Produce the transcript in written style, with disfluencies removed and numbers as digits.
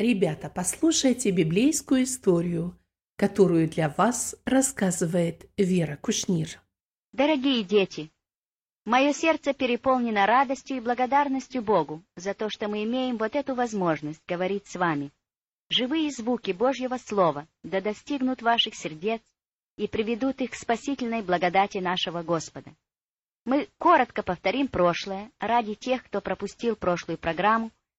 Ребята, послушайте библейскую историю, которую для вас рассказывает Вера Кушнир. Дорогие дети, мое сердце переполнено радостью и благодарностью Богу за то, что мы имеем вот эту возможность говорить с вами. Живые звуки Божьего Слова да достигнут ваших сердец и приведут их к спасительной благодати нашего Господа. Мы коротко повторим прошлое ради тех, кто пропустил прошлую программу,